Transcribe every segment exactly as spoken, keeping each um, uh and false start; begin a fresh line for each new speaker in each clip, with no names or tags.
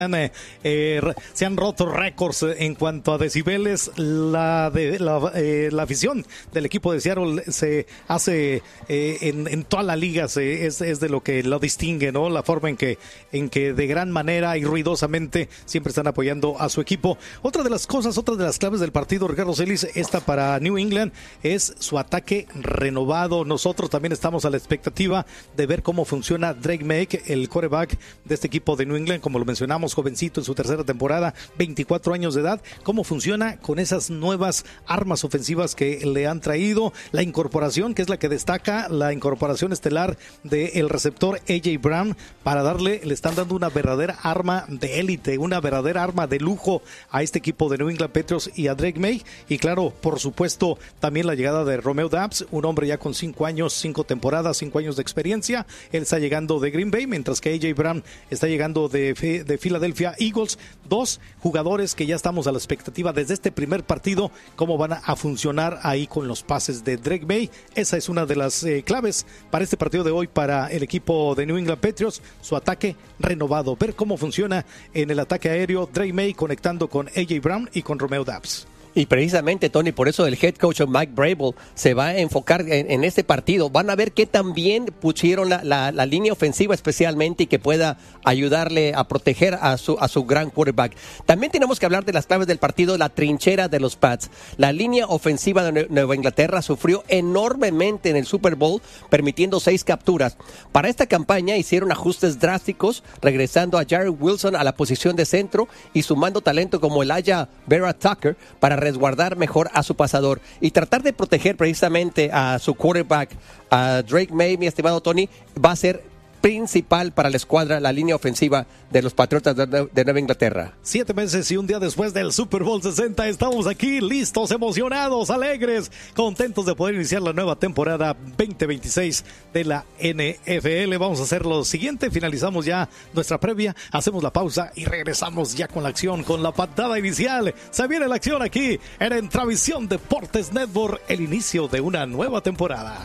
Eh, eh, se han roto récords en cuanto a decibeles. La, de, la, eh, la afición del equipo de Seattle se hace eh, en, en toda la liga, se, es, es de lo que lo distingue, ¿no? La forma en que, en que de gran manera y ruidosamente siempre están apoyando a su equipo. Otra de las cosas, otra de las claves del partido, Ricardo Celis, esta para New England, es su ataque renovado. Nosotros también estamos a la expectativa de ver cómo funciona Drake Maye, el quarterback de este equipo de New England, como lo mencionamos, jovencito en su tercera temporada, veinticuatro años de edad. ¿Cómo funciona con esas nuevas armas ofensivas que le han traído? La incorporación, que es la que destaca, la incorporación estelar del receptor A J Brown, para darle, le están dando una verdadera arma de élite, una verdadera arma de lujo a este equipo de New England Patriots y a Drake Maye. Y claro, por supuesto, también la llegada de Romeo Doubs, un hombre ya con cinco años, cinco temporadas, cinco años de experiencia. Él está llegando de Green Bay, mientras que A J Brown está llegando de, de Philadelphia Eagles. Dos jugadores que ya estamos a la expectativa desde este primer partido, cómo van a funcionar ahí con los pases de Drake Maye. Esa es una de las eh, claves para este partido de hoy para el equipo de New England Patriots, su ataque renovado, ver cómo funciona en el ataque aéreo Drake Maye conectando con A J Brown y con Romeo Doubs.
Y precisamente, Tony, por eso el head coach Mike Vrabel se va a enfocar en, en este partido. Van a ver que también pusieron la, la, la línea ofensiva especialmente y que pueda ayudarle a proteger a su, a su gran quarterback. También tenemos que hablar de las claves del partido, la trinchera de los Pats. La línea ofensiva de Nueva Inglaterra sufrió enormemente en el Super Bowl, permitiendo seis capturas. Para esta campaña hicieron ajustes drásticos, regresando a Jared Wilson a la posición de centro y sumando talento como Elijah Vera Tucker para resguardar mejor a su pasador y tratar de proteger precisamente a su quarterback, a Drake Maye, mi estimado Tony. Va a ser principal para la escuadra, la línea ofensiva de los Patriotas de, de Nueva Inglaterra.
Siete meses y un día después del Super Bowl sesenta, estamos aquí listos, emocionados, alegres, contentos de poder iniciar la nueva temporada veinte veintiséis de la N F L. Vamos a hacer lo siguiente, finalizamos ya nuestra previa, hacemos la pausa y regresamos ya con la acción, con la patada inicial. Se viene la acción aquí en Entravisión Deportes Network, el inicio de una nueva temporada.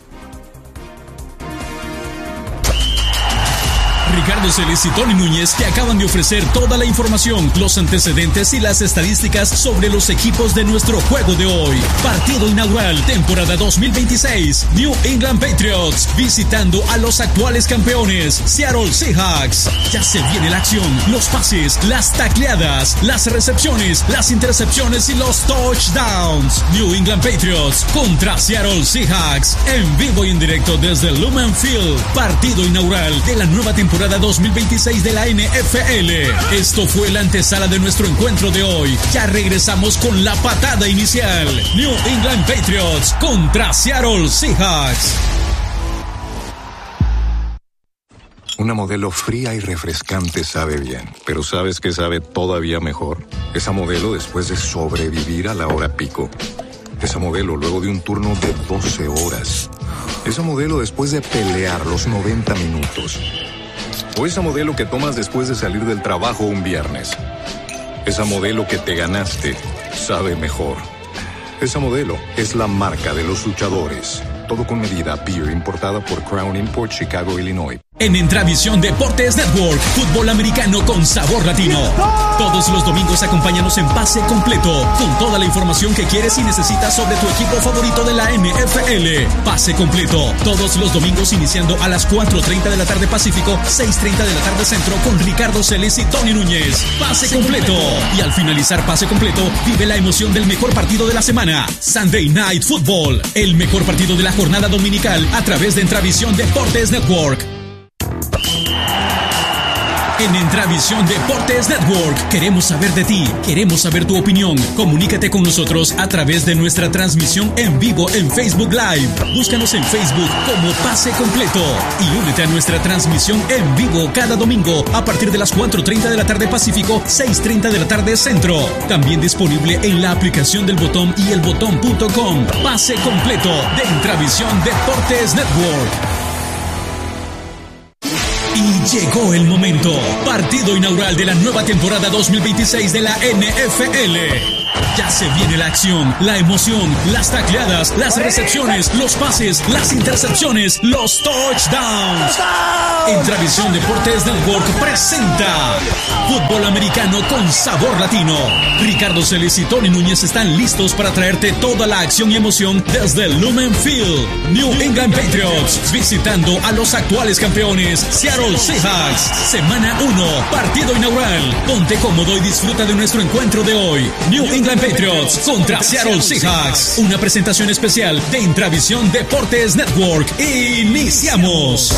Ricardo Celis y Tony Núñez te acaban de ofrecer toda la información, los antecedentes y las estadísticas sobre los equipos de nuestro juego de hoy. Partido inaugural, temporada dos mil veintiséis. New England Patriots visitando a los actuales campeones, Seattle Seahawks. Ya se viene la acción, los pases, las tacleadas, las recepciones, las intercepciones y los touchdowns. New England Patriots contra Seattle Seahawks, en vivo y en directo desde Lumen Field. Partido inaugural de la nueva temporada dos mil veintiséis de la N F L. Esto fue la antesala de nuestro encuentro de hoy. Ya regresamos con la patada inicial. New England Patriots contra Seattle Seahawks.
Una modelo fría y refrescante sabe bien, pero ¿sabes qué sabe todavía mejor? Esa modelo después de sobrevivir a la hora pico. Esa modelo luego de un turno de doce horas. Esa modelo después de pelear los noventa minutos. O esa modelo que tomas después de salir del trabajo un viernes. Esa modelo que te ganaste sabe mejor. Esa modelo es la marca de los luchadores. Todo con medida. Beer importada por Crown Import, Chicago, Illinois.
En Entravisión Deportes Network, fútbol americano con sabor latino. Todos los domingos acompáñanos en Pase Completo, con toda la información que quieres y necesitas sobre tu equipo favorito de la N F L. Pase Completo, todos los domingos iniciando a las cuatro treinta de la tarde Pacífico, seis treinta de la tarde Centro, con Ricardo Celis y Tony Núñez. Pase Completo. Y al finalizar Pase Completo, vive la emoción del mejor partido de la semana, Sunday Night Football, el mejor partido de la jornada dominical a través de Entravisión Deportes Network. En Entravisión Deportes Network queremos saber de ti, queremos saber tu opinión. Comunícate con nosotros a través de nuestra transmisión en vivo en Facebook Live. Búscanos en Facebook como Pase Completo y únete a nuestra transmisión en vivo cada domingo a partir de las cuatro treinta de la tarde Pacífico, seis treinta de la tarde Centro. También disponible en la aplicación del Botón y el botón punto com. Pase Completo de Entravisión Deportes Network. Y llegó el momento. Partido inaugural de la nueva temporada dos mil veintiséis de la N F L. Ya se viene la acción, la emoción, las tacleadas, las recepciones, los pases, las intercepciones, los touchdowns. Intravisión Deportes Network presenta Fútbol Americano con Sabor Latino. Ricardo Celis y Tony Núñez están listos para traerte toda la acción y emoción desde el Lumen Field. New England Patriots visitando a los actuales campeones Seattle Seahawks. Semana uno, partido inaugural. Ponte cómodo y disfruta de nuestro encuentro de hoy. New England Patriots contra Seattle Seahawks. Una presentación especial de Intravisión Deportes Network. ¡Iniciamos!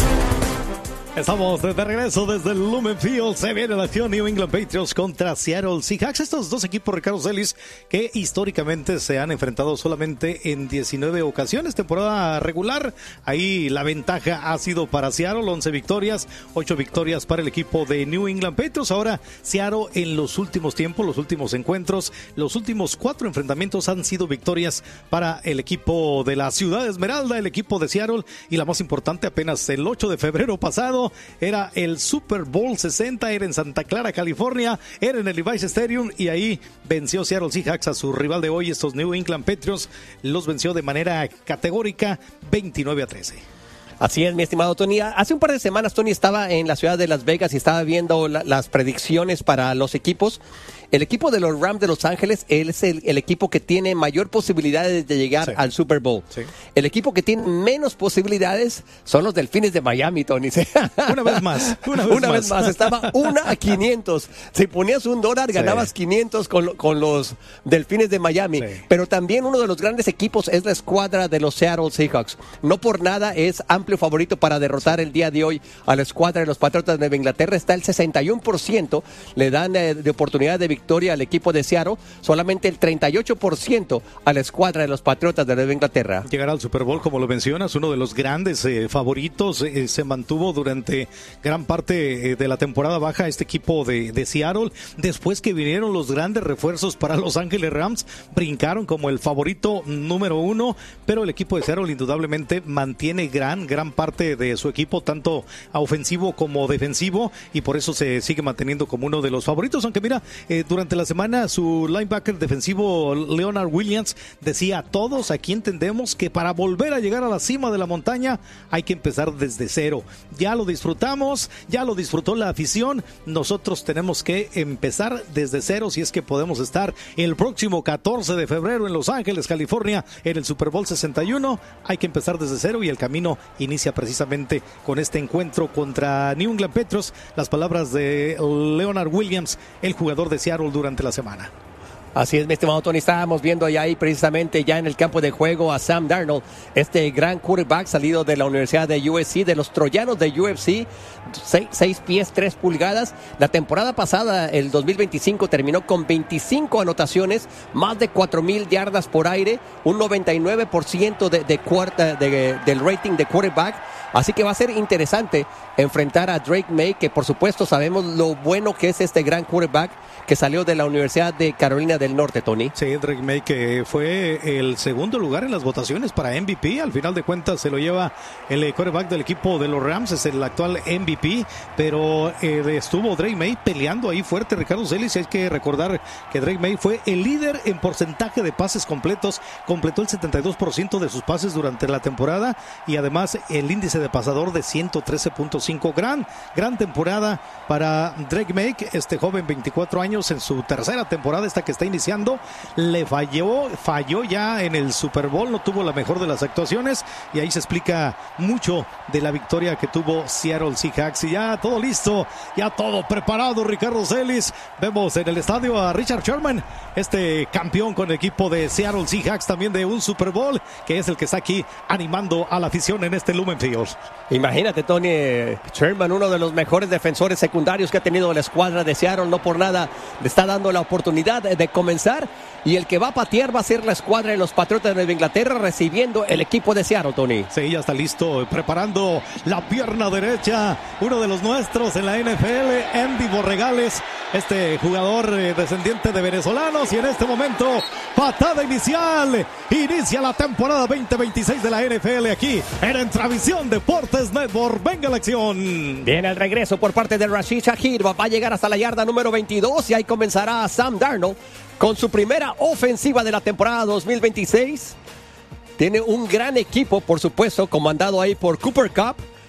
Estamos de regreso desde el Lumen Field. Se viene la acción New England Patriots contra Seattle Seahawks. Estos dos equipos, Ricardo Celis, que históricamente se han enfrentado solamente en diecinueve ocasiones. Temporada regular. Ahí la ventaja ha sido para Seattle. once victorias, ocho victorias para el equipo de New England Patriots. Ahora Seattle en los últimos tiempos, los últimos encuentros, los últimos cuatro enfrentamientos han sido victorias para el equipo de la Ciudad Esmeralda, el equipo de Seattle. Y la más importante, apenas el ocho de febrero pasado, era el Super Bowl sesenta, era en Santa Clara, California, era en el Levi's Stadium y ahí venció Seattle Seahawks a su rival de hoy, estos New England Patriots, los venció de manera categórica veintinueve a trece.
Así es, mi estimado Tony. Hace un par de semanas Tony estaba en la ciudad de Las Vegas y estaba viendo la, las predicciones para los equipos. El equipo de los Rams de Los Ángeles es el, el equipo que tiene mayor posibilidades de llegar sí. al Super Bowl. Sí. El equipo que tiene menos posibilidades son los Delfines de Miami, Tony.
Una vez más. Una vez,
una
más.
vez más. Estaba una a quinientos. Si ponías un dólar, ganabas sí. quinientos con, con los Delfines de Miami. Sí. Pero también uno de los grandes equipos es la escuadra de los Seattle Seahawks. No por nada es amplio favorito para derrotar el día de hoy a la escuadra de los Patriotas de Nueva Inglaterra. Está el sesenta y uno por ciento. Le dan eh, de oportunidad de victoria al equipo de Seattle, solamente el treinta y ocho por ciento a la escuadra de los Patriotas de Nueva Inglaterra.
Llegará al Super Bowl, como lo mencionas, uno de los grandes eh, favoritos, eh, se mantuvo durante gran parte eh, de la temporada baja este equipo de, de Seattle. Después que vinieron los grandes refuerzos para Los Ángeles Rams, brincaron como el favorito número uno, pero el equipo de Seattle indudablemente mantiene gran, gran parte de su equipo, tanto ofensivo como defensivo, y por eso se sigue manteniendo como uno de los favoritos, aunque mira, eh, durante la semana su linebacker defensivo Leonard Williams decía: todos aquí entendemos que para volver a llegar a la cima de la montaña hay que empezar desde cero. Ya lo disfrutamos, ya lo disfrutó la afición, nosotros tenemos que empezar desde cero si es que podemos estar el próximo catorce de febrero en Los Ángeles, California, en el Super Bowl sesenta y uno. Hay que empezar desde cero y el camino inicia precisamente con este encuentro contra New England Patriots. Las palabras de Leonard Williams, el jugador de Seattle durante la semana.
Así es, mi estimado Tony, estábamos viendo allá ahí precisamente ya en el campo de juego a Sam Darnold, este gran quarterback salido de la Universidad de U S C, de los troyanos de U F C, seis pies, tres pulgadas. La temporada pasada, el dos mil veinticinco, terminó con veinticinco anotaciones, más de cuatro mil yardas por aire, un noventa y nueve por ciento de, de cuarta, de, del rating de quarterback. Así que va a ser interesante enfrentar a Drake May, que por supuesto sabemos lo bueno que es este gran quarterback que salió de la Universidad de Carolina del Norte, Tony.
Sí, Drake May, que fue el segundo lugar en las votaciones para M V P. Al final de cuentas se lo lleva el quarterback del equipo de los Rams, es el actual M V P, pero eh, estuvo Drake May peleando ahí fuerte, Ricardo Celis. Hay que recordar que Drake May fue el líder en porcentaje de pases completos, completó el setenta y dos por ciento de sus pases durante la temporada y además el índice de pasador de ciento trece punto cinco. Gran, gran temporada para Drake May, este joven, veinticuatro años, en su tercera temporada, esta que está iniciando. Le falló, falló ya en el Super Bowl, no tuvo la mejor de las actuaciones y ahí se explica mucho de la victoria que tuvo Seattle Seahawks. Y ya todo listo, ya todo preparado, Ricardo Celis. Vemos en el estadio a Richard Sherman, este campeón con el equipo de Seattle Seahawks, también de un Super Bowl, que es el que está aquí animando a la afición en este Lumen Field.
Imagínate, Tony, Sherman, uno de los mejores defensores secundarios que ha tenido la escuadra de Seattle, no por nada le está dando la oportunidad de comenzar, y el que va a patear va a ser la escuadra de los Patriotas de Nueva Inglaterra, recibiendo el equipo de Seattle, Tony.
Sí, ya está listo, preparando la pierna derecha, uno de los nuestros en la N F L, Andy Borregales, este jugador eh, descendiente de venezolanos, y en este momento, patada inicial, inicia la temporada veinte veintiséis de la N F L aquí en Intravisión Deportes Network. Venga la acción.
Viene el regreso por parte de Rashid Shaheed, va a llegar hasta la yarda número veintidós y ahí comenzará Sam Darnold con su primera ofensiva de la temporada dos mil veintiséis. Tiene un gran equipo, por supuesto, comandado ahí por Cooper Kupp,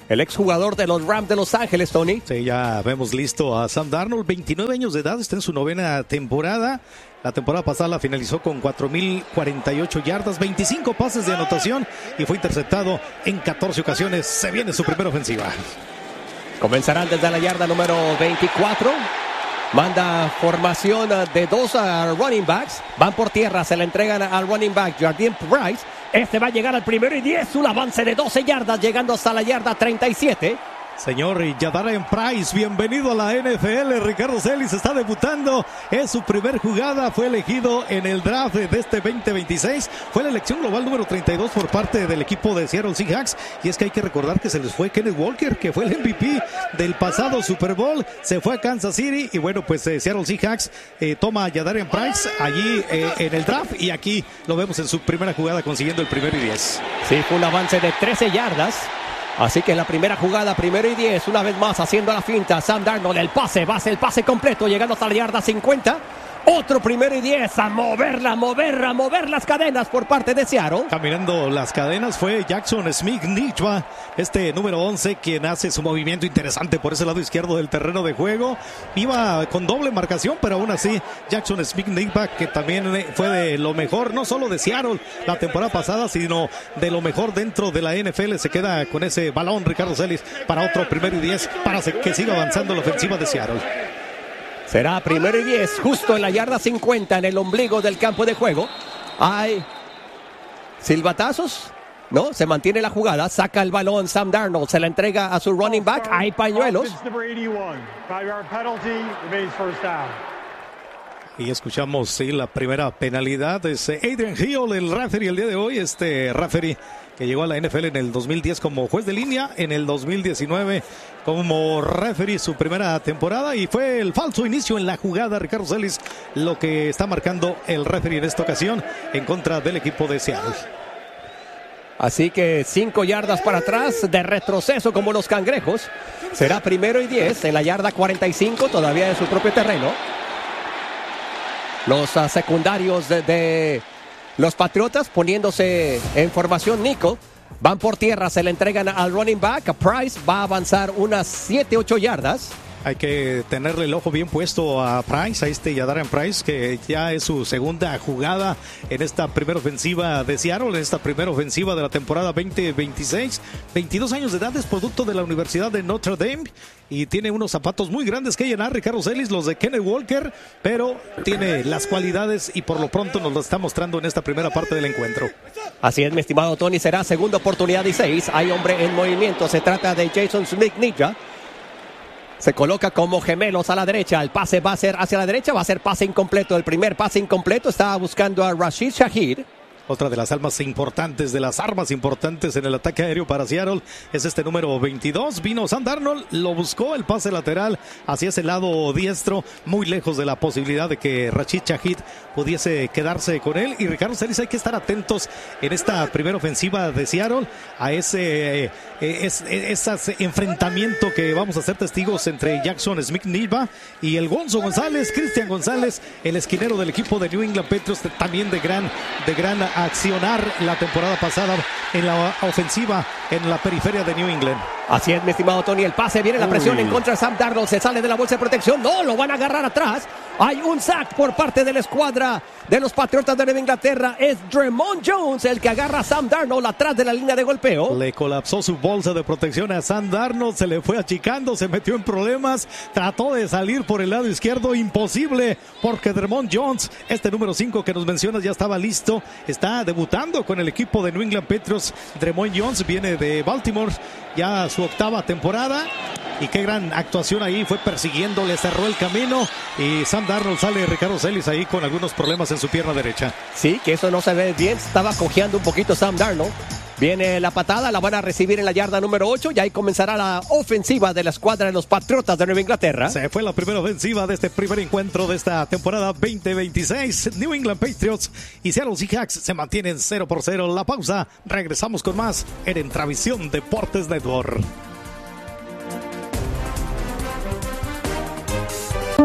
el exjugador de los Rams de Los Ángeles, Tony.
Sí, ya vemos listo a Sam Darnold, veintinueve años de edad, está en su novena temporada. La temporada pasada la finalizó con cuatro mil cuarenta y ocho yardas, veinticinco pases de anotación y fue interceptado en catorce ocasiones. Se viene su primera ofensiva.
Comenzarán desde la yarda número veinticuatro. Manda formación de dos uh, running backs. Van por tierra, se la entregan al running back Jardine Price. Este va a llegar al primero y diez. Un avance de doce yardas, llegando hasta la yarda treinta y siete.
Señor Jadarian Price, bienvenido a la N F L. Ricardo Celis está debutando. Es su primer jugada. Fue elegido en el draft de este veinte veintiséis. Fue la elección global número treinta y dos por parte del equipo de Seattle Seahawks. Y es que hay que recordar que se les fue Kenneth Walker, que fue el M V P del pasado Super Bowl. Se fue a Kansas City. Y bueno, pues eh, Seattle Seahawks eh, toma a Jadarian Price allí eh, en el draft. Y aquí lo vemos en su primera jugada consiguiendo el primero y diez.
Sí, fue un avance de trece yardas. Así que en la primera jugada, primero y diez, una vez más haciendo la finta, Sam Darnold, el pase, va a ser el pase completo, llegando hasta la yarda cincuenta. Otro primero y diez, a moverla, a moverla, a mover las cadenas por parte de Seattle.
Caminando las cadenas fue Jackson Smith-Njigba, este número once, quien hace su movimiento interesante por ese lado izquierdo del terreno de juego. Iba con doble marcación, pero aún así Jackson Smith-Njigba, que también fue de lo mejor, no solo de Seattle la temporada pasada, sino de lo mejor dentro de la N F L. Se queda con ese balón Ricardo Celis para otro primero y diez, para que siga avanzando la ofensiva de Seattle.
Será primero y diez, justo en la yarda cincuenta, en el ombligo del campo de juego. Hay silbatazos, ¿no? Se mantiene la jugada, saca el balón Sam Darnold, se la entrega a su running back, hay pañuelos.
Y escuchamos, sí, la primera penalidad es Adrian Hill, el referee el día de hoy, este referee que llegó a la N F L en el dos mil diez como juez de línea, en el dos mil diecinueve como referee su primera temporada, y fue el falso inicio en la jugada, Ricardo Celis, lo que está marcando el referee en esta ocasión en contra del equipo de Seattle.
Así que cinco yardas para atrás, de retroceso como los cangrejos. Será primero y diez en la yarda cuarenta y cinco, todavía en su propio terreno. Los uh, secundarios de, de los Patriotas poniéndose en formación nickel. Van por tierra, se le entregan al running back. Price va a avanzar unas siete, ocho yardas.
Hay que tenerle el ojo bien puesto a Price, a este Jadarian Price, que ya es su segunda jugada en esta primera ofensiva de Seattle, en esta primera ofensiva de la temporada veinte veintiséis. veintidós años de edad, es producto de la Universidad de Notre Dame y tiene unos zapatos muy grandes que llenar, Ricardo Celis, los de Kenneth Walker, pero tiene las cualidades y por lo pronto nos lo está mostrando en esta primera parte del encuentro.
Así es, mi estimado Tony, será segunda oportunidad y seis. Hay hombre en movimiento, se trata de Jason Smith-Njigba. Se coloca como gemelos a la derecha. El pase va a ser hacia la derecha. Va a ser pase incompleto. El primer pase incompleto. Estaba buscando a Rashid Shaheed.
Otra de las almas importantes, de las armas importantes en el ataque aéreo para Seattle es este número veintidós. Vino Sam Darnold, lo buscó, el pase lateral hacia ese lado diestro, muy lejos de la posibilidad de que Rashid Shaheed pudiese quedarse con él. Y Ricardo Celis, hay que estar atentos en esta primera ofensiva de Seattle a ese eh, es, es, ese enfrentamiento que vamos a ser testigos entre Jackson Smith-Njigba y el Gonzo González, Cristian González, el esquinero del equipo de New England Patriots, también de gran, de gran accionar la temporada pasada en la ofensiva en la periferia de New England.
Así es, mi estimado Tony, el pase viene, la presión Uy. en contra de Sam Darnold, se sale de la bolsa de protección, no, lo van a agarrar atrás. Hay un sack por parte de la escuadra de los Patriotas de Nueva Inglaterra. Es Dre'Mont Jones el que agarra a Sam Darnold atrás de la línea de golpeo.
Le colapsó su bolsa de protección a Sam Darnold, se le fue achicando, se metió en problemas, trató de salir por el lado izquierdo, imposible, porque Dre'Mont Jones, este número cinco que nos mencionas, ya estaba listo, está debutando con el equipo de New England Patriots. Dre'Mont Jones viene de Baltimore, ya su octava temporada, y qué gran actuación ahí, fue persiguiendo, le cerró el camino, y Sam Darnold sale, Ricardo Celis, ahí con algunos problemas en su pierna derecha.
Sí, que eso no se ve bien, estaba cojeando un poquito Sam Darnold. Viene la patada, la van a recibir en la yarda número ocho y ahí comenzará la ofensiva de la escuadra de los Patriotas de Nueva Inglaterra.
Se fue la primera ofensiva de este primer encuentro de esta temporada veinte veintiséis. New England Patriots y Seattle Seahawks se mantienen cero por cero. La pausa, regresamos con más en Entravisión Deportes Network.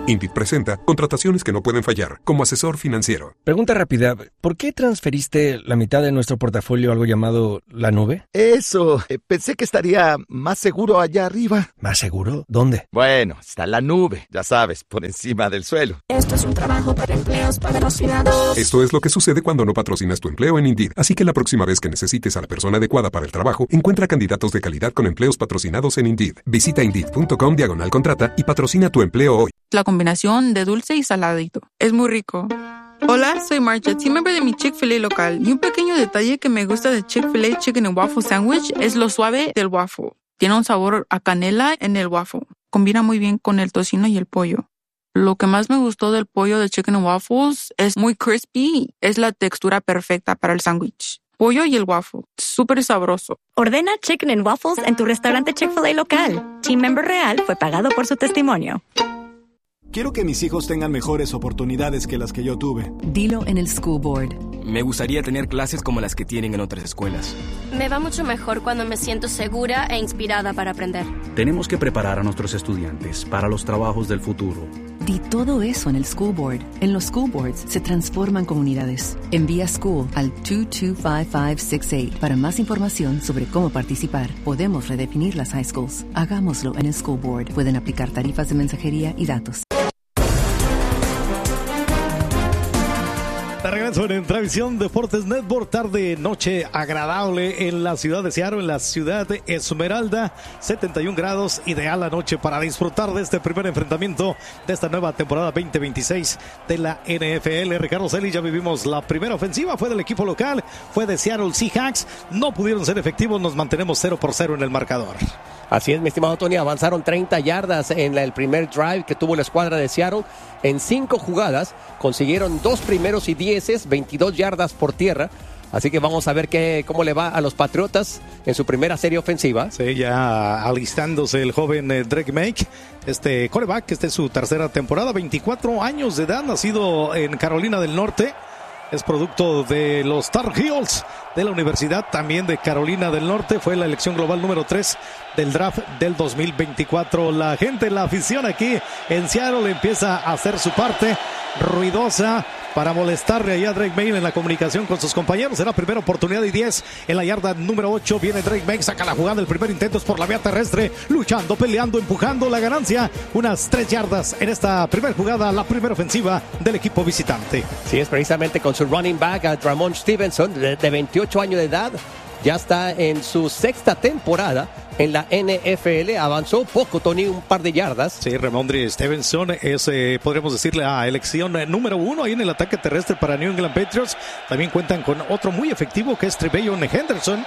Indeed presenta contrataciones que no pueden fallar como asesor financiero.
Pregunta rápida, ¿por qué transferiste la mitad de nuestro portafolio a algo llamado la nube?
Eso, eh, pensé que estaría más seguro allá arriba.
¿Más seguro? ¿Dónde?
Bueno, está la nube, ya sabes, por encima del suelo.
Esto es un trabajo para empleos patrocinados.
Esto es lo que sucede cuando no patrocinas tu empleo en Indeed. Así que la próxima vez que necesites a la persona adecuada para el trabajo, encuentra candidatos de calidad con empleos patrocinados en Indeed. Visita Indeed.com diagonal contrata y patrocina tu empleo hoy.
La combinación de dulce y saladito. Es muy rico. Hola, soy Marcha, team member de mi Chick-fil-A local. Y un pequeño detalle que me gusta de Chick-fil-A Chicken and Waffle Sandwich es lo suave del waffle. Tiene un sabor a canela en el waffle. Combina muy bien con el tocino y el pollo. Lo que más me gustó del pollo de Chicken and Waffles es muy crispy. Es la textura perfecta para el sándwich. Pollo y el waffle. Súper sabroso.
Ordena Chicken and Waffles en tu restaurante Chick-fil-A local. Team member real fue pagado por su testimonio.
Quiero que mis hijos tengan mejores oportunidades que las que yo tuve.
Dilo en el School Board.
Me gustaría tener clases como las que tienen en otras escuelas.
Me va mucho mejor cuando me siento segura e inspirada para aprender.
Tenemos que preparar a nuestros estudiantes para los trabajos del futuro.
Di todo eso en el School Board. En los School Boards se transforman comunidades. Envía School al dos dos cinco cinco seis ocho para más información sobre cómo participar. Podemos redefinir las high schools. Hagámoslo en el School Board. Pueden aplicar tarifas de mensajería y datos.
De regreso en Transmisión Deportes Network, tarde, noche agradable en la ciudad de Seattle, en la ciudad de Esmeralda, setenta y un grados, ideal la noche para disfrutar de este primer enfrentamiento de esta nueva temporada veinte veintiséis de la N F L. Ricardo Celis, ya vivimos la primera ofensiva, fue del equipo local, fue de Seattle Seahawks, no pudieron ser efectivos, nos mantenemos cero por cero en el marcador.
Así es, mi estimado Tony, avanzaron treinta yardas en la, el primer drive que tuvo la escuadra de Seattle. En cinco jugadas consiguieron dos primeros y dieces, veintidós yardas por tierra. Así que vamos a ver qué, cómo le va a los Patriotas en su primera serie ofensiva.
Sí, ya alistándose el joven eh, Drake May, este quarterback, esta es su tercera temporada, veinticuatro años de edad, nacido en Carolina del Norte. Es producto de los Tar Heels de la Universidad también de Carolina del Norte. Fue la elección global número tres del draft del dos mil veinticuatro. La gente, la afición aquí en Seattle empieza a hacer su parte ruidosa para molestarle ahí a Drake May en la comunicación con sus compañeros. Será primera oportunidad y diez en la yarda número ocho. Viene Drake May, saca la jugada. El primer intento es por la vía terrestre, luchando, peleando, empujando la ganancia. Unas tres yardas en esta primera jugada, la primera ofensiva del equipo visitante.
Sí, es precisamente con su running back, a Ramon Stevenson, de, de veintiocho años de edad. Ya está en su sexta temporada en la N F L. Avanzó poco, Tony, un par de yardas.
Sí, Ramondre Stevenson es, eh, podríamos decirle, la elección eh, número uno ahí en el ataque terrestre para New England Patriots. También cuentan con otro muy efectivo que es Trevelyan Henderson.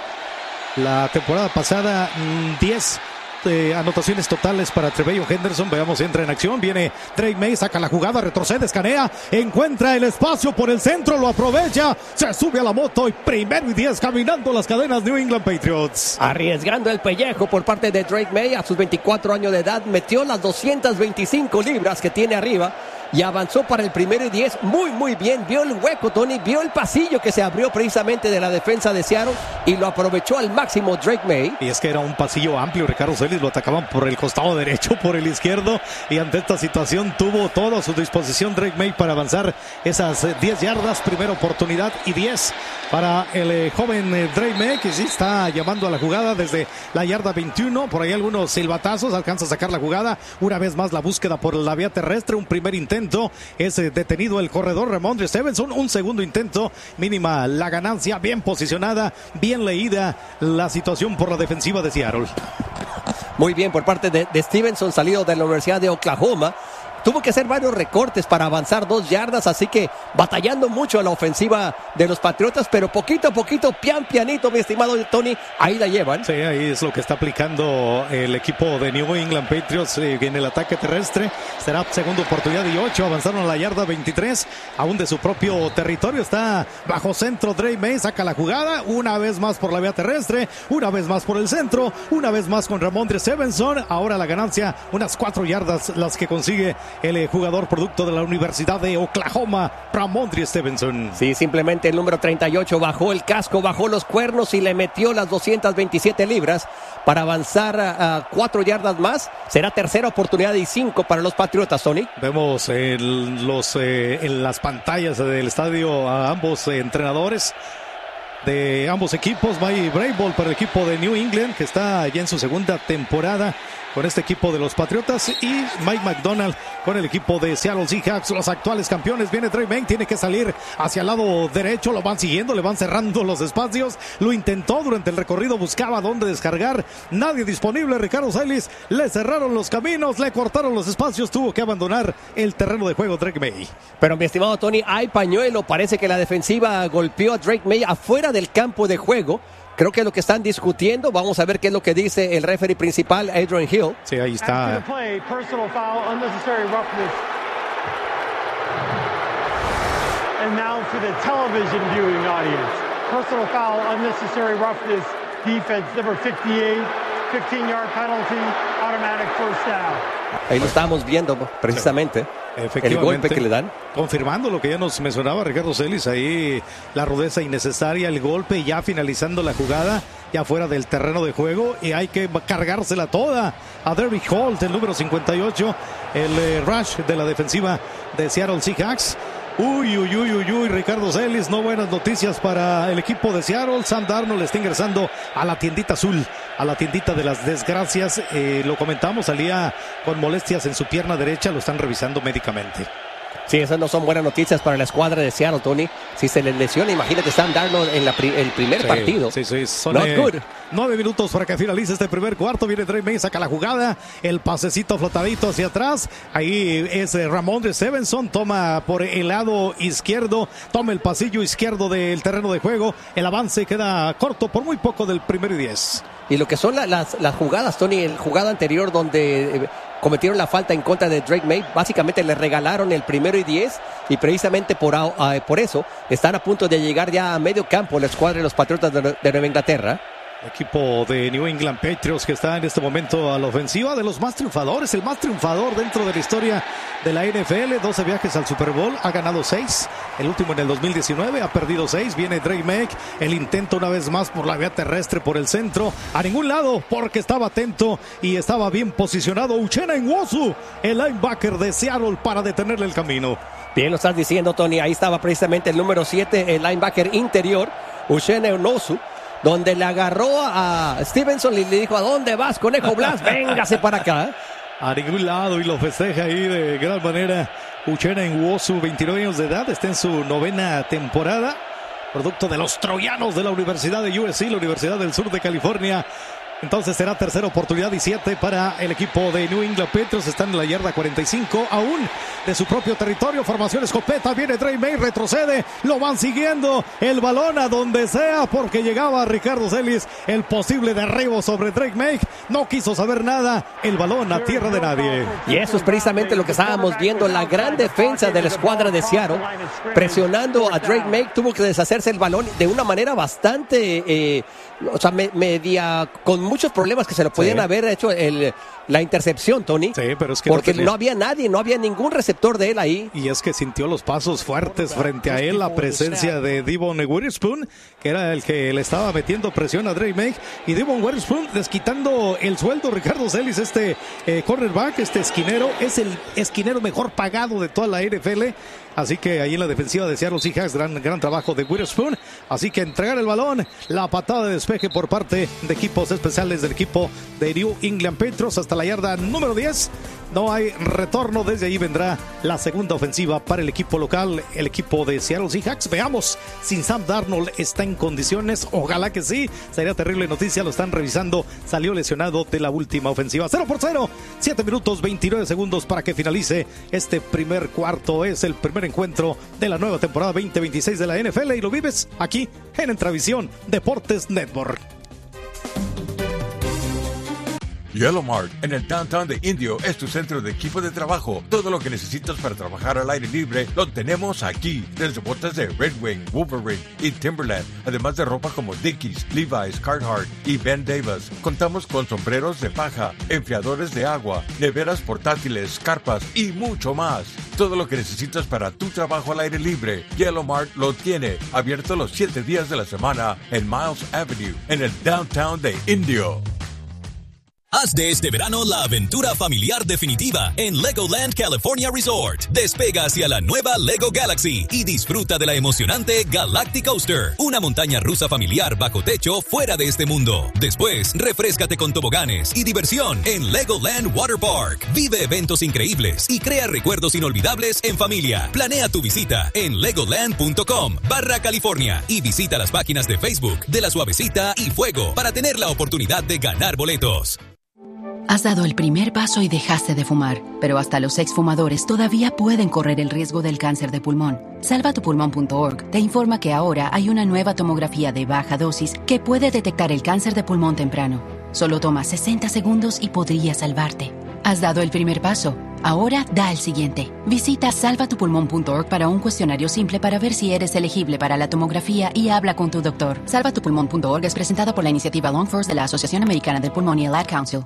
La temporada pasada, diez Eh, anotaciones totales para Trevelyan Henderson. Veamos, entra en acción, viene Drake May, saca la jugada, retrocede, escanea, encuentra el espacio por el centro, lo aprovecha, se sube a la moto y primero y diez caminando las cadenas New England Patriots.
Arriesgando el pellejo por parte de Drake May a sus veinticuatro años de edad, metió las doscientas veinticinco libras que tiene arriba y avanzó para el primero y diez muy muy bien. Vio el hueco, Tony, vio el pasillo que se abrió precisamente de la defensa de Seattle y lo aprovechó al máximo Drake May.
Y es que era un pasillo amplio, Ricardo Celis, lo atacaban por el costado derecho, por el izquierdo, y ante esta situación tuvo todo a su disposición Drake May para avanzar esas diez yardas, primera oportunidad y diez para el eh, joven eh, Drake May, que sí está llamando a la jugada desde la yarda veintiuno, por ahí algunos silbatazos, alcanza a sacar la jugada, una vez más la búsqueda por la vía terrestre, un primer intento, es eh, detenido el corredor Ramondre Stevenson, un segundo intento, mínima la ganancia, bien posicionada, bien leída la situación por la defensiva de Seattle.
Muy bien por parte de, de Stevenson, salido de la Universidad de Oklahoma. Tuvo que hacer varios recortes para avanzar dos yardas, así que batallando mucho a la ofensiva de los Patriotas, pero poquito a poquito, pian pianito, mi estimado Tony, ahí la llevan.
Sí, ahí es lo que está aplicando el equipo de New England Patriots eh, en el ataque terrestre. Será segunda oportunidad y ocho, avanzaron a la yarda veintitrés, aún de su propio territorio. Está bajo centro Drake May, saca la jugada, una vez más por la vía terrestre, una vez más por el centro, una vez más con Ramondre Stevenson. Ahora la ganancia, unas cuatro yardas las que consigue el jugador producto de la Universidad de Oklahoma, Ramondre Stevenson.
Sí, simplemente el número treinta y ocho bajó el casco, bajó los cuernos y le metió las doscientas veintisiete libras para avanzar a, a cuatro yardas más. Será tercera oportunidad y cinco para los Patriotas, Tony.
Vemos en, los, eh, en las pantallas del estadio a ambos eh, entrenadores de ambos equipos. Mike Vrabel para el equipo de New England, que está ya en su segunda temporada con este equipo de los Patriotas, y Mike McDonald con el equipo de Seattle Seahawks, los actuales campeones. Viene Drake May, tiene que salir hacia el lado derecho, lo van siguiendo, le van cerrando los espacios, lo intentó durante el recorrido, buscaba dónde descargar, nadie disponible. Ricardo Salis, le cerraron los caminos, le cortaron los espacios, tuvo que abandonar el terreno de juego Drake May.
Pero mi estimado Tony, hay pañuelo, parece que la defensiva golpeó a Drake May afuera del campo de juego. Creo que es lo que están discutiendo. Vamos a ver qué es lo que dice el referee principal, Adrian Hill.
Sí, ahí está.
And now to the television viewing audience. Personal foul, unnecessary roughness, defense number fifty-eight, fifteen-yard penalty, automatic first down.
Ahí lo estábamos viendo precisamente. El golpe que le dan.
Confirmando lo que ya nos mencionaba Ricardo Celis, ahí la rudeza innecesaria, el golpe, ya finalizando la jugada, ya fuera del terreno de juego, y hay que cargársela toda a Derrick Holt, el número cincuenta y ocho, el eh, rush de la defensiva de Seattle Seahawks. Uy, uy, uy, uy, uy, Ricardo Celis, no buenas noticias para el equipo de Seattle. Sam Darnold está ingresando a la tiendita azul, a la tiendita de las desgracias. Eh, lo comentamos, salía con molestias en su pierna derecha, lo están revisando médicamente.
Sí, esas no son buenas noticias para la escuadra de Seattle, Tony. Si se les lesiona, imagínate Sam Darnold en la pri- el primer
sí,
partido.
Sí, sí, son
Not
eh,
good.
Nueve minutos para que finalice este primer cuarto. Viene Drake May, saca la jugada, el pasecito flotadito hacia atrás. Ahí es eh, Ramondre Stevenson, toma por el lado izquierdo, toma el pasillo izquierdo del terreno de juego. El avance queda corto por muy poco del primero y diez.
Y lo que son la, las, las jugadas, Tony, el jugada anterior donde eh, cometieron la falta en contra de Drake May, básicamente le regalaron el primero y diez, y precisamente por, uh, por eso están a punto de llegar ya a medio campo la escuadra de los Patriotas de, de Nueva Inglaterra.
Equipo de New England Patriots que está en este momento a la ofensiva, de los más triunfadores, el más triunfador dentro de la historia de la N F L. doce viajes al Super Bowl, ha ganado seis, el último en el dos mil diecinueve, ha perdido seis. Viene Drake May, el intento una vez más por la vía terrestre, por el centro, a ningún lado, porque estaba atento y estaba bien posicionado Uchenna Nwosu, el linebacker de Seattle, para detenerle el camino.
Bien lo estás diciendo, Tony, ahí estaba precisamente el número siete, el linebacker interior, Uchenna Nwosu, donde le agarró a Stevenson y le dijo: ¿a dónde vas, conejo Blas? Véngase para acá.
A ningún lado, y lo festeja ahí de gran manera Uchenna Nwosu, veintinueve años de edad, está en su novena temporada, producto de los troyanos de la Universidad de U S C, la Universidad del Sur de California. Entonces será tercera oportunidad y siete para el equipo de New England Patriots. Están en la yarda cuarenta y cinco, aún de su propio territorio. Formación escopeta, viene Drake May, retrocede, lo van siguiendo, el balón a donde sea, porque llegaba Ricardo Celis, el posible derribo sobre Drake May. No quiso saber nada, el balón a tierra de nadie.
Y eso es precisamente lo que estábamos viendo, la gran defensa de la escuadra de Seattle, presionando a Drake May. Tuvo que deshacerse el balón de una manera bastante, eh, o sea, me, media, con muchos problemas que se lo podían sí. haber hecho el, la intercepción, Tony.
Sí, pero es que
porque
no, tenía...
no había nadie, no había ningún receptor de él ahí.
Y es que sintió los pasos fuertes frente a él, la presencia de Devon Witherspoon, que era el que le estaba metiendo presión a Drake May. Y Devon Witherspoon desquitando el sueldo. Ricardo Celis, este eh, cornerback, este esquinero, es el esquinero mejor pagado de toda la N F L. Así que ahí en la defensiva de Seattle Seahawks, gran, gran trabajo de Witherspoon. Así que entregar el balón, la patada de despeje por parte de equipos especiales del equipo de New England Patriots hasta la yarda número diez. No hay retorno, desde ahí vendrá la segunda ofensiva para el equipo local, el equipo de Seattle Seahawks. Veamos si Sam Darnold está en condiciones, ojalá que sí, sería terrible noticia, lo están revisando, salió lesionado de la última ofensiva. Cero por cero, siete minutos veintinueve segundos para que finalice este primer cuarto. Es el primer encuentro de la nueva temporada veinte veintiséis de la N F L y lo vives aquí en Entravisión Deportes Network.
Yellow Mart, en el downtown de Indio, es tu centro de equipo de trabajo. Todo lo que necesitas para trabajar al aire libre lo tenemos aquí. Desde botas de Red Wing, Wolverine y Timberland, además de ropa como Dickies, Levi's, Carhartt y Ben Davis. Contamos con sombreros de paja, enfriadores de agua, neveras portátiles, carpas y mucho más. Todo lo que necesitas para tu trabajo al aire libre, Yellow Mart lo tiene. Abierto los siete días de la semana en Miles Avenue, en el downtown de Indio.
Haz de este verano la aventura familiar definitiva en Legoland California Resort. Despega hacia la nueva Lego Galaxy y disfruta de la emocionante Galactic Coaster, una montaña rusa familiar bajo techo fuera de este mundo. Después, refréscate con toboganes y diversión en Legoland Water Park. Vive eventos increíbles y crea recuerdos inolvidables en familia. Planea tu visita en legoland.com barra California y visita las páginas de Facebook de La Suavecita y Fuego para tener la oportunidad de ganar boletos.
Has dado el primer paso y dejaste de fumar, pero hasta los exfumadores todavía pueden correr el riesgo del cáncer de pulmón. salva tu pulmón punto org te informa que ahora hay una nueva tomografía de baja dosis que puede detectar el cáncer de pulmón temprano. Solo toma sesenta segundos y podría salvarte. Has dado el primer paso. Ahora da el siguiente. Visita salva tu pulmón punto org para un cuestionario simple para ver si eres elegible para la tomografía y habla con tu doctor. salva tu pulmón punto org es presentada por la iniciativa Lung First de la Asociación Americana del Pulmón y el Ad Council.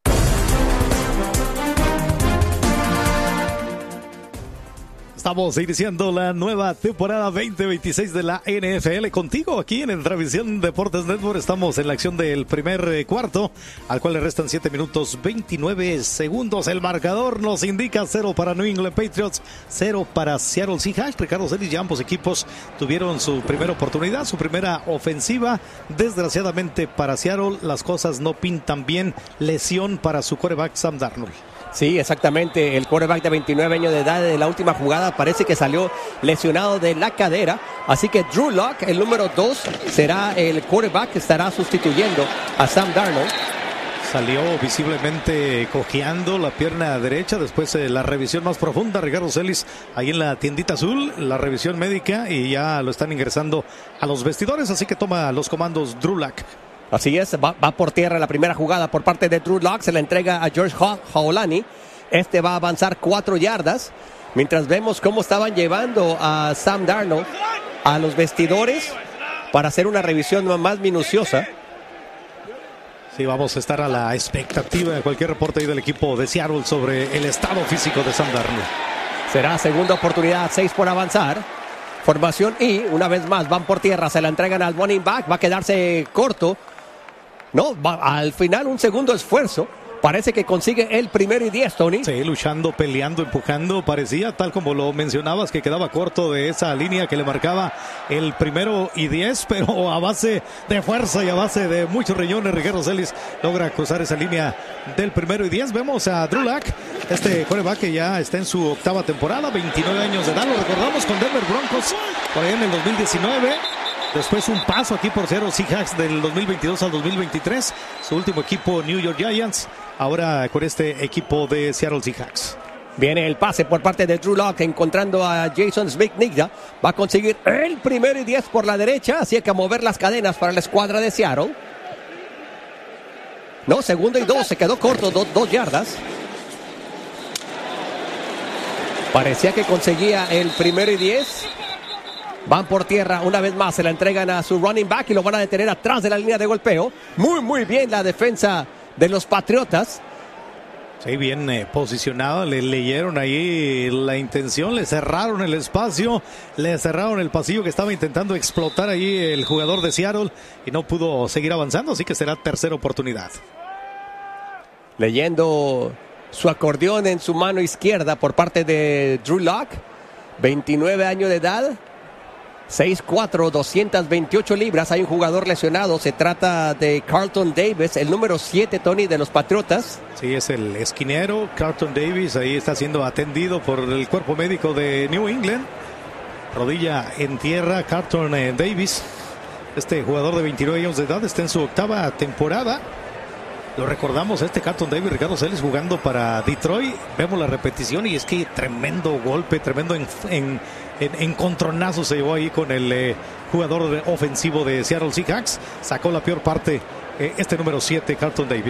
Estamos iniciando la nueva temporada veinte veintiséis de la N F L contigo aquí en Transmisión Deportes Network. Estamos en la acción del primer eh, cuarto, al cual le restan siete minutos veintinueve segundos. El marcador nos indica cero para New England Patriots, cero para Seattle Seahawks. Ricardo Celis, ya ambos equipos tuvieron su primera oportunidad, su primera ofensiva. Desgraciadamente para Seattle las cosas no pintan bien. Lesión para su quarterback Sam Darnold.
Sí, exactamente. El quarterback de veintinueve años de edad de la última jugada parece que salió lesionado de la cadera. Así que Drew Lock, el número dos, será el quarterback que estará sustituyendo a Sam Darnold.
Salió visiblemente cojeando la pierna derecha. Después eh, la revisión más profunda, Ricardo Celis, ahí en la tiendita azul, la revisión médica, y ya lo están ingresando a los vestidores. Así que toma los comandos Drew Lock.
Así es, va, va por tierra la primera jugada por parte de Drew Lock, se la entrega a George Haolani. Este va a avanzar cuatro yardas, mientras vemos cómo estaban llevando a Sam Darnold a los vestidores para hacer una revisión más minuciosa.
Sí, vamos a estar a la expectativa de cualquier reporte ahí del equipo de Seattle sobre el estado físico de Sam Darnold.
Será segunda oportunidad, seis por avanzar. Formación y, una vez más, van por tierra, se la entregan al running back, va a quedarse corto. No, va, al final un segundo esfuerzo. Parece que consigue el primero y diez, Tony.
Sí, luchando, peleando, empujando. Parecía, tal como lo mencionabas, que quedaba corto de esa línea que le marcaba el primero y diez, pero a base de fuerza y a base de muchos riñones, Ricardo Celis logra cruzar esa línea del primero y diez. Vemos a Drew Lock, este quarterback que ya está en su octava temporada, veintinueve años de edad. Lo recordamos con Denver Broncos por ahí en el dos mil diecinueve. Después un paso aquí por Seattle Seahawks del dos mil veintidós al dos mil veintitrés. Su último equipo, New York Giants. Ahora con este equipo de Seattle Seahawks.
Viene el pase por parte de Drew Lock, encontrando a Jason Smith-Nigda. Va a conseguir el primero y diez por la derecha. Así que a mover las cadenas para la escuadra de Seattle. No, segundo y dos. Se quedó corto, do, dos yardas. Parecía que conseguía el primero y diez. Van por tierra una vez más, se la entregan a su running back y lo van a detener atrás de la línea de golpeo. Muy, muy bien la defensa de los Patriotas.
Sí, bien eh, posicionado, le leyeron ahí la intención, le cerraron el espacio, le cerraron el pasillo que estaba intentando explotar ahí el jugador de Seattle y no pudo seguir avanzando, así que será tercera oportunidad.
Leyendo su acordeón en su mano izquierda por parte de Drew Lock, veintinueve años de edad. seis cuatro, doscientas veintiocho libras. Hay un jugador lesionado. Se trata de Carlton Davis, el número siete, Tony, de los Patriotas.
Sí, es el esquinero Carlton Davis. Ahí está siendo atendido por el cuerpo médico de New England. Rodilla en tierra, Carlton eh, Davis. Este jugador de veintinueve años de edad está en su octava temporada. Lo recordamos, este Carlton Davis, Ricardo Celis, jugando para Detroit. Vemos la repetición y es que tremendo golpe, tremendo en, en, en, encontronazo se llevó ahí con el eh, jugador de, ofensivo de Seattle Seahawks. Sacó la peor parte eh, este número siete, Carlton Davis.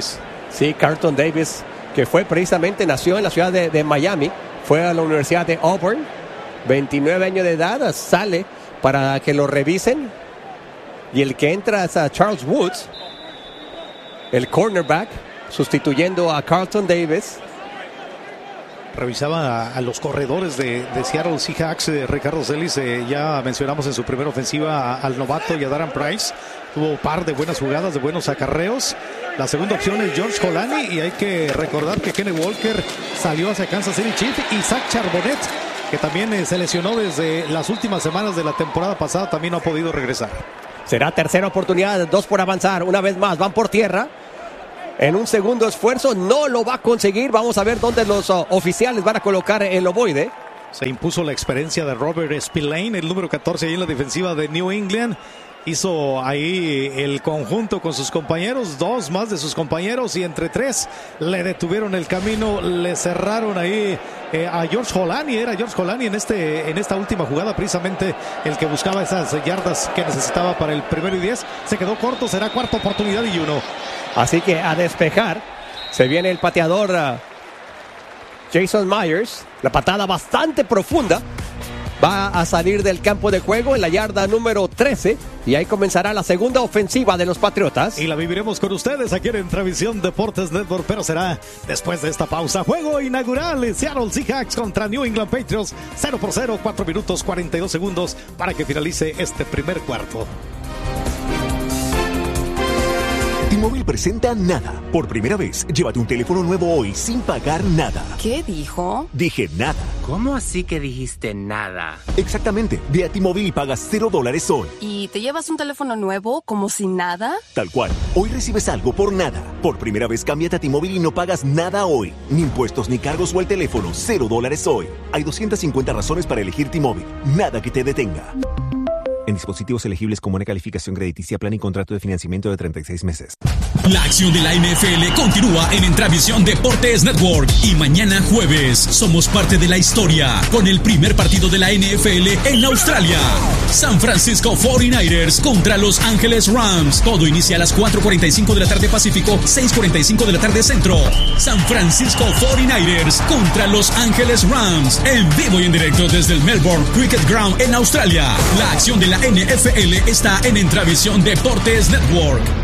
Sí, Carlton Davis, que fue precisamente, nació en la ciudad de, de Miami, fue a la Universidad de Auburn, veintinueve años de edad, sale para que lo revisen. Y el que entra es a Charles Woods, el cornerback, sustituyendo a Carlton Davis.
Revisaba a, a los corredores de, de Seattle Seahawks, eh, Ricardo Celis, eh, ya mencionamos en su primera ofensiva a, al novato y a Darren Price. Tuvo un par de buenas jugadas, de buenos acarreos. La segunda opción es George Holani, y hay que recordar que Kenny Walker salió hacia Kansas City Chiefs, y Zach Charbonnet, que también eh, se lesionó desde las últimas semanas de la temporada pasada, también no ha podido regresar.
Será tercera oportunidad, dos por avanzar, una vez más, van por tierra. En un segundo esfuerzo no lo va a conseguir. Vamos a ver dónde los uh, oficiales van a colocar el ovoide.
Se impuso la experiencia de Robert Spillane, el número catorce ahí en la defensiva de New England. Hizo ahí el conjunto con sus compañeros, dos más de sus compañeros, y entre tres le detuvieron el camino, le cerraron ahí eh, a George Holani. Era George Holani en, este, en esta última jugada precisamente el que buscaba esas yardas que necesitaba para el primero y diez. Se quedó corto, será cuarta oportunidad y uno.
Así que a despejar, se viene el pateador uh, Jason Myers. La patada bastante profunda. Va a salir del campo de juego en la yarda número trece. Y ahí comenzará la segunda ofensiva de los Patriotas.
Y la viviremos con ustedes aquí en Travisión Deportes Network, pero será después de esta pausa. Juego inaugural, Seattle Seahawks contra New England Patriots. cero por cero, cuatro minutos cuarenta y dos segundos para que finalice este primer cuarto.
T-Mobile presenta Nada. Por primera vez, llévate un teléfono nuevo hoy sin pagar nada.
¿Qué dijo?
Dije nada.
¿Cómo así que dijiste nada?
Exactamente. Ve a T-Mobile y pagas cero dólares hoy.
¿Y te llevas un teléfono nuevo como si nada?
Tal cual. Hoy recibes algo por nada. Por primera vez, cámbiate a T-Mobile y no pagas nada hoy. Ni impuestos ni cargos o el teléfono. Cero dólares hoy. Hay doscientas cincuenta razones para elegir T-Mobile. Nada que te detenga. En dispositivos elegibles con buena calificación crediticia, plan y contrato de financiamiento de treinta y seis meses.
La acción de la N F L continúa en Entravisión Deportes Network. Y mañana jueves somos parte de la historia con el primer partido de la N F L en Australia. San Francisco cuarenta y nueve ers contra Los Ángeles Rams. Todo inicia a las cuatro cuarenta y cinco de la tarde Pacífico, seis cuarenta y cinco de la tarde Centro. San Francisco cuarenta y nueve ers contra Los Ángeles Rams. En vivo y en directo desde el Melbourne Cricket Ground en Australia. La acción de la N F L está en Entravisión Deportes Network.